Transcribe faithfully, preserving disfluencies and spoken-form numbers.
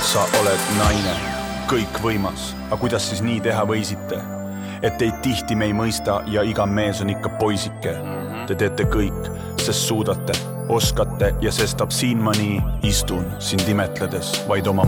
sa oled naine, kõik võimas, aga kuidas siis nii teha võisite? Et teid tihti me ei mõista ja iga mees on ikka poisike. Te teete kõik, sest suudate, oskate ja sestap siin ma nii istun sind imetledes vaid oma